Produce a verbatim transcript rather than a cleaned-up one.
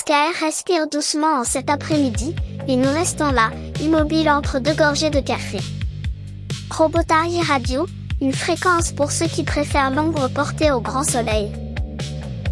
Sky respire doucement en cet après-midi, et nous restons là, immobiles entre deux gorgées de café. Robotari Radio, une fréquence pour ceux qui préfèrent l'ombre portée au grand soleil.